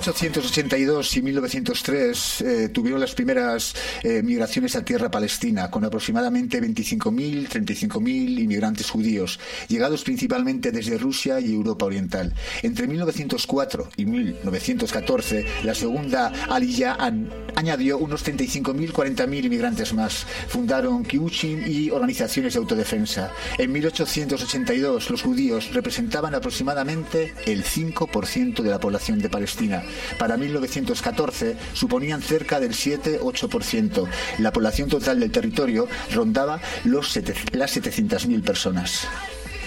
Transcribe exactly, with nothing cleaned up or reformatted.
ochocientos ochenta y dos y mil novecientos tres eh, tuvieron las primeras eh, migraciones a tierra palestina, con aproximadamente veinticinco mil, treinta y cinco mil inmigrantes judíos, llegados principalmente desde Rusia y Europa Oriental. Entre mil novecientos cuatro y mil novecientos catorce, la segunda Aliyah an- añadió unos treinta y cinco mil, cuarenta mil inmigrantes más. Fundaron kibutzim y organizaciones de autodefensa. En mil ochocientos ochenta y dos, los judíos representaban aproximadamente el cinco por ciento de la población de Palestina. Para mil novecientos catorce suponían cerca del siete a ocho por ciento. La población total del territorio rondaba los sete, las setecientas mil personas.